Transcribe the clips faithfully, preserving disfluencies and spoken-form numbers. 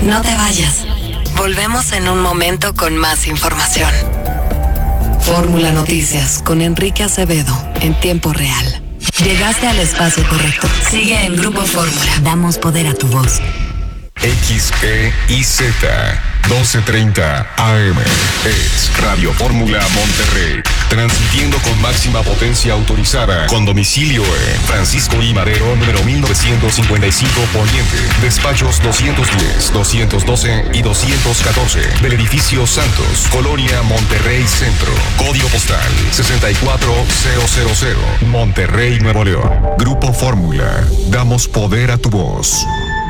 No te vayas. Volvemos en un momento con más información. Fórmula Noticias con Enrique Acevedo en tiempo real. Llegaste al espacio correcto. Sigue en Grupo Fórmula. Damos poder a tu voz. X E I Z doce treinta A M es Radio Fórmula Monterrey, transmitiendo con máxima potencia autorizada, con domicilio en Francisco I. Madero, número mil novecientos cincuenta y cinco Poniente, despachos doscientos diez, doscientos doce y doscientos catorce, del edificio Santos, Colonia Monterrey Centro, código postal sesenta y cuatro mil, Monterrey, Nuevo León. Grupo Fórmula, damos poder a tu voz.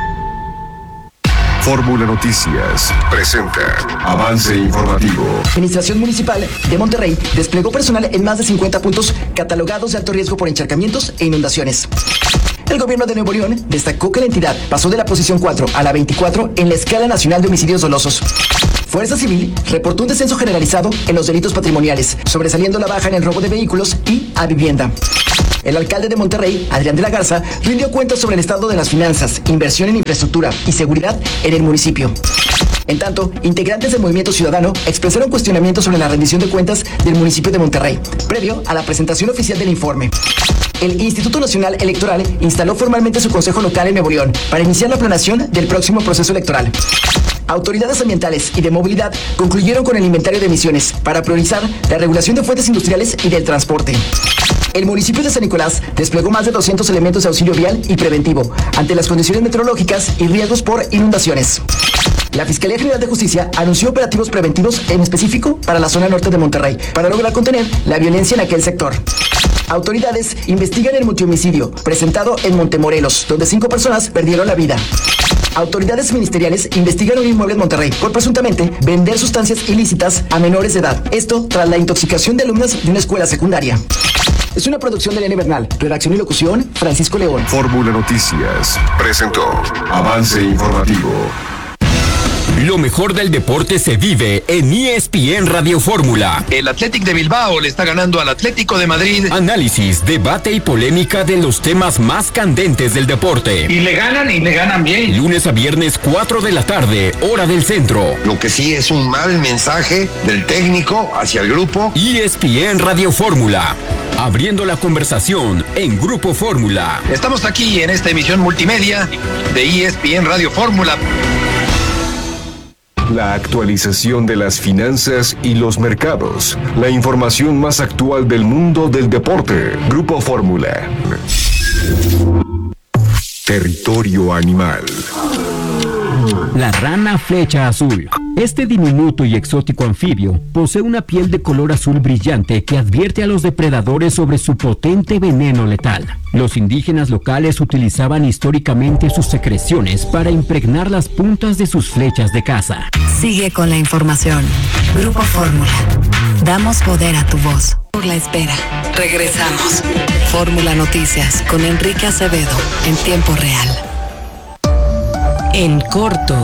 Fórmula Noticias presenta avance informativo. La Administración Municipal de Monterrey desplegó personal en más de cincuenta puntos catalogados de alto riesgo por encharcamientos e inundaciones. El gobierno de Nuevo León destacó que la entidad pasó de la posición cuatro a la veinticuatro en la escala nacional de homicidios dolosos. Fuerza Civil reportó un descenso generalizado en los delitos patrimoniales, sobresaliendo la baja en el robo de vehículos y a vivienda. El alcalde de Monterrey, Adrián de la Garza, rindió cuentas sobre el estado de las finanzas, inversión en infraestructura y seguridad en el municipio. En tanto, integrantes del Movimiento Ciudadano expresaron cuestionamientos sobre la rendición de cuentas del municipio de Monterrey, previo a la presentación oficial del informe. El Instituto Nacional Electoral instaló formalmente su consejo local en Nuevo León para iniciar la planeación del próximo proceso electoral. Autoridades ambientales y de movilidad concluyeron con el inventario de emisiones para priorizar la regulación de fuentes industriales y del transporte. El municipio de San Nicolás desplegó más de doscientos elementos de auxilio vial y preventivo ante las condiciones meteorológicas y riesgos por inundaciones. La Fiscalía General de Justicia anunció operativos preventivos en específico para la zona norte de Monterrey para lograr contener la violencia en aquel sector. Autoridades investigan el multihomicidio presentado en Montemorelos, donde cinco personas perdieron la vida. Autoridades ministeriales investigan un inmueble en Monterrey por presuntamente vender sustancias ilícitas a menores de edad. Esto tras la intoxicación de alumnas de una escuela secundaria. Es una producción de Elena Bernal. Redacción y locución, Francisco León. Fórmula Noticias presentó avance informativo. Lo mejor del deporte se vive en E S P N Radio Fórmula. El Athletic de Bilbao le está ganando al Atlético de Madrid. Análisis, debate y polémica de los temas más candentes del deporte. Y le ganan y le ganan bien. Lunes a viernes, cuatro de la tarde, hora del centro. Lo que sí es un mal mensaje del técnico hacia el grupo. E S P N Radio Fórmula. Abriendo la conversación en Grupo Fórmula. Estamos aquí en esta emisión multimedia de E S P N Radio Fórmula. La actualización de las finanzas y los mercados. La información más actual del mundo del deporte. Grupo Fórmula. Territorio animal. La rana flecha azul. Este diminuto y exótico anfibio posee una piel de color azul brillante que advierte a los depredadores sobre su potente veneno letal. Los indígenas locales utilizaban históricamente sus secreciones para impregnar las puntas de sus flechas de caza. Sigue con la información. Grupo Fórmula. Damos poder a tu voz. Por la espera. Regresamos. Fórmula Noticias con Enrique Acevedo en tiempo real. En corto.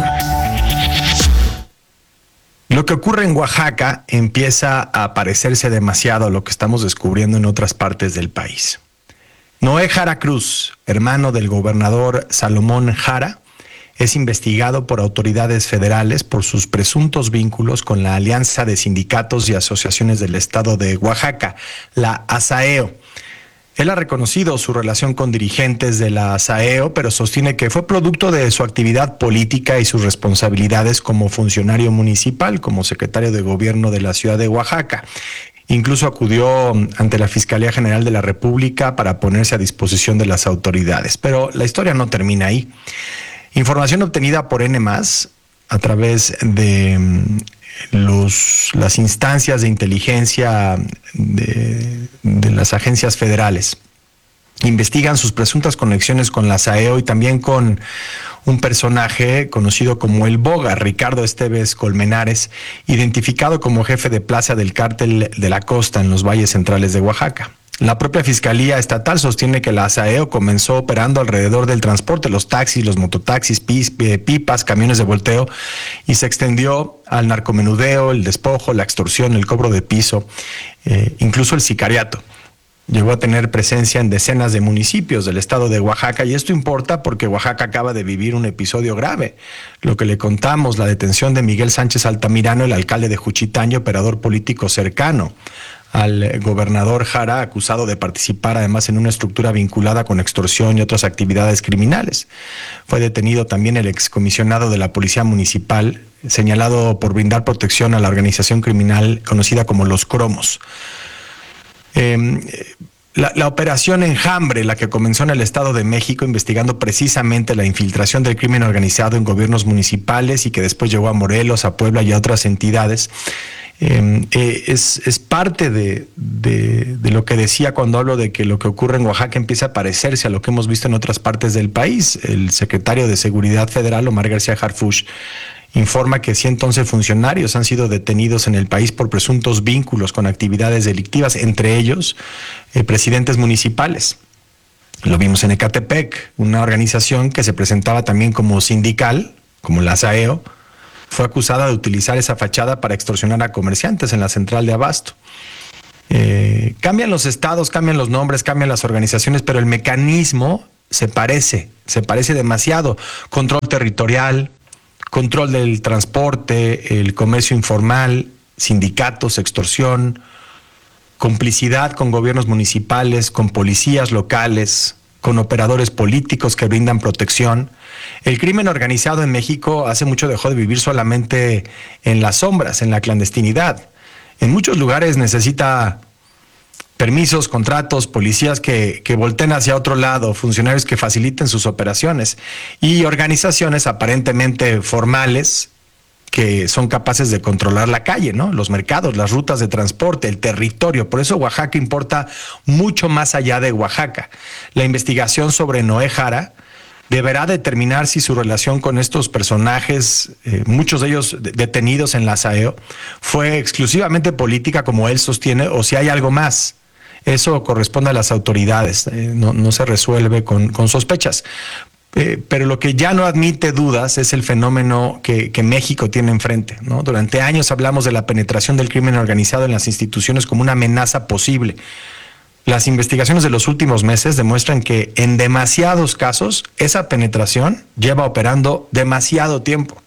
Lo que ocurre en Oaxaca empieza a parecerse demasiado a lo que estamos descubriendo en otras partes del país. Noé Jara Cruz, hermano del gobernador Salomón Jara, es investigado por autoridades federales por sus presuntos vínculos con la Alianza de Sindicatos y Asociaciones del Estado de Oaxaca, la ASAEO. Él ha reconocido su relación con dirigentes de la ASAEO, pero sostiene que fue producto de su actividad política y sus responsabilidades como funcionario municipal, como secretario de gobierno de la ciudad de Oaxaca. Incluso acudió ante la Fiscalía General de la República para ponerse a disposición de las autoridades. Pero la historia no termina ahí. Información obtenida por N más, a través de los, las instancias de inteligencia de, de las agencias federales, investigan sus presuntas conexiones con la ASAEO y también con un personaje conocido como El Boga, Ricardo Esteves Colmenares, identificado como jefe de plaza del cártel de la costa en los valles centrales de Oaxaca. La propia Fiscalía Estatal sostiene que la ASAEO comenzó operando alrededor del transporte, los taxis, los mototaxis, pipas, camiones de volteo, y se extendió al narcomenudeo, el despojo, la extorsión, el cobro de piso, eh, incluso el sicariato. Llegó a tener presencia en decenas de municipios del estado de Oaxaca, y esto importa porque Oaxaca acaba de vivir un episodio grave. Lo que le contamos, la detención de Miguel Sánchez Altamirano, el alcalde de Juchitán y operador político cercano al gobernador Jara, acusado de participar además en una estructura vinculada con extorsión y otras actividades criminales. Fue detenido también el excomisionado de la Policía Municipal, señalado por brindar protección a la organización criminal conocida como Los Cromos. Eh, la, la operación Enjambre, la que comenzó en el Estado de México investigando precisamente la infiltración del crimen organizado en gobiernos municipales y que después llegó a Morelos, a Puebla y a otras entidades, eh, eh, es, es parte de, de, de lo que decía cuando hablo de que lo que ocurre en Oaxaca empieza a parecerse a lo que hemos visto en otras partes del país. El secretario de Seguridad Federal, Omar García Harfuch, informa que ciento once funcionarios han sido detenidos en el país por presuntos vínculos con actividades delictivas, entre ellos eh, presidentes municipales. Lo vimos en Ecatepec, una organización que se presentaba también como sindical, como la SAEO, fue acusada de utilizar esa fachada para extorsionar a comerciantes en la central de abasto. Eh, cambian los estados, cambian los nombres, cambian las organizaciones, pero el mecanismo se parece, se parece demasiado. Control territorial, control del transporte, el comercio informal, sindicatos, extorsión, complicidad con gobiernos municipales, con policías locales, con operadores políticos que brindan protección. El crimen organizado en México hace mucho dejó de vivir solamente en las sombras, en la clandestinidad. En muchos lugares necesita permisos, contratos, policías que, que volteen hacia otro lado, funcionarios que faciliten sus operaciones y organizaciones aparentemente formales que son capaces de controlar la calle, ¿no? Los mercados, las rutas de transporte, el territorio. Por eso Oaxaca importa mucho más allá de Oaxaca. La investigación sobre Noé Jara deberá determinar si su relación con estos personajes, eh, muchos de ellos de- detenidos en la SAEO, fue exclusivamente política, como él sostiene, o si hay algo más. Eso corresponde a las autoridades, eh, no, no se resuelve con, con sospechas. Eh, pero lo que ya no admite dudas es el fenómeno que, que México tiene enfrente, ¿no? Durante años hablamos de la penetración del crimen organizado en las instituciones como una amenaza posible. Las investigaciones de los últimos meses demuestran que en demasiados casos esa penetración lleva operando demasiado tiempo.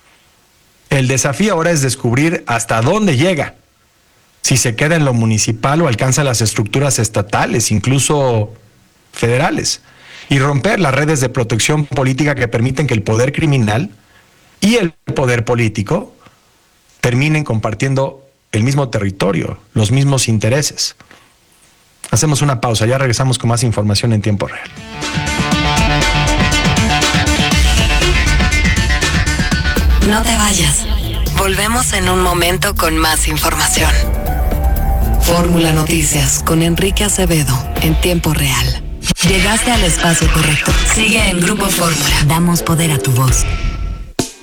El desafío ahora es descubrir hasta dónde llega, si se queda en lo municipal o alcanza las estructuras estatales, incluso federales, y romper las redes de protección política que permiten que el poder criminal y el poder político terminen compartiendo el mismo territorio, los mismos intereses. Hacemos una pausa, ya regresamos con más información en tiempo real. No te vayas. Volvemos en un momento con más información. Fórmula Noticias con Enrique Acevedo en tiempo real. Llegaste al espacio correcto. Sigue en Grupo Fórmula. Damos poder a tu voz.